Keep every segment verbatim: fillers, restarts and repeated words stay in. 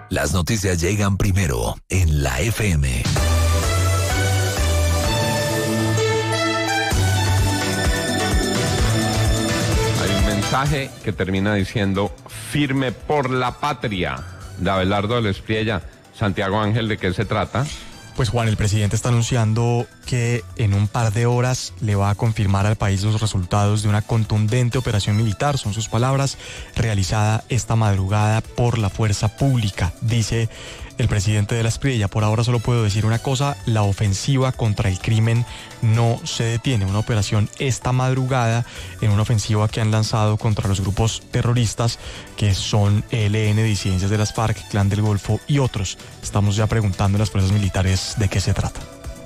Las noticias llegan primero en la F M. Mensaje que termina diciendo firme por la patria. De Abelardo del Espriella. Santiago Ángel, ¿de qué se trata? Pues Juan, el presidente está anunciando que en un par de horas le va a confirmar al país los resultados de una contundente operación militar, son sus palabras, realizada esta madrugada por la fuerza pública. Dice el presidente de la Espriella: por ahora solo puedo decir una cosa, la ofensiva contra el crimen no se detiene. Una operación esta madrugada en una ofensiva que han lanzado contra los grupos terroristas que son E L N, disidencias de las FARC, Clan del Golfo y otros. Estamos ya preguntando a las fuerzas militares de qué se trata.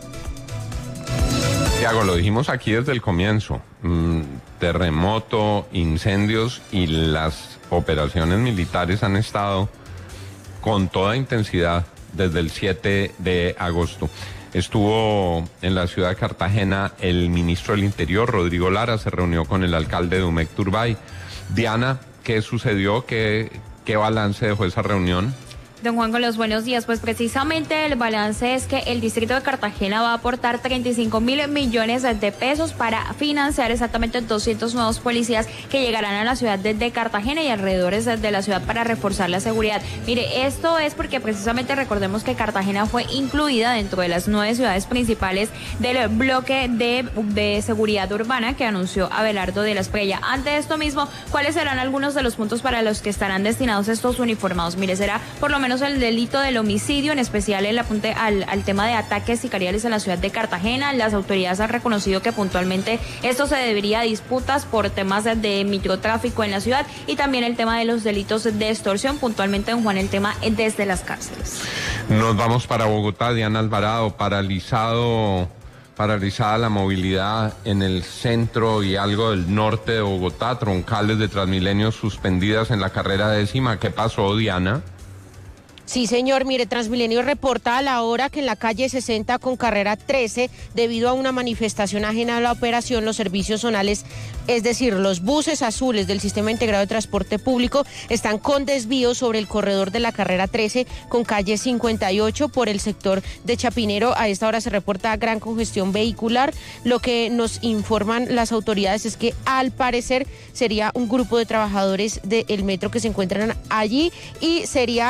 Tiago, lo dijimos aquí desde el comienzo. Mm, terremoto, incendios y las operaciones militares han estado con toda intensidad desde el siete de agosto. Estuvo en la ciudad de Cartagena el ministro del Interior, Rodrigo Lara, se reunió con el alcalde de Umec Turbay. Diana, ¿qué sucedió? ¿Qué, qué balance dejó esa reunión? Don Juan, con los buenos días. Pues precisamente el balance es que el distrito de Cartagena va a aportar treinta y cinco mil millones de pesos para financiar exactamente doscientos nuevos policías que llegarán a la ciudad de Cartagena y alrededores de la ciudad para reforzar la seguridad. Mire, esto es porque precisamente recordemos que Cartagena fue incluida dentro de las nueve ciudades principales del bloque de, de seguridad urbana que anunció Abelardo de la Espriella. Ante esto mismo, ¿cuáles serán algunos de los puntos para los que estarán destinados estos uniformados? Mire, será por lo menos el delito del homicidio, en especial el apunte al, al tema de ataques sicariales en la ciudad de Cartagena. Las autoridades han reconocido que puntualmente esto se debería a disputas por temas de, de microtráfico en la ciudad y también el tema de los delitos de extorsión, puntualmente, don Juan, el tema desde las cárceles. Nos vamos para Bogotá. Diana Alvarado, paralizado, paralizada la movilidad en el centro y algo del norte de Bogotá, troncales de Transmilenio suspendidas en la carrera décima. ¿Qué pasó, Diana? Sí, señor, mire, Transmilenio reporta a la hora que en la calle sesenta con carrera trece, debido a una manifestación ajena a la operación, los servicios zonales, es decir, los buses azules del Sistema Integrado de Transporte Público, están con desvío sobre el corredor de la carrera trece con calle cincuenta y ocho por el sector de Chapinero. A esta hora se reporta gran congestión vehicular. Lo que nos informan las autoridades es que al parecer sería un grupo de trabajadores del metro que se encuentran allí y sería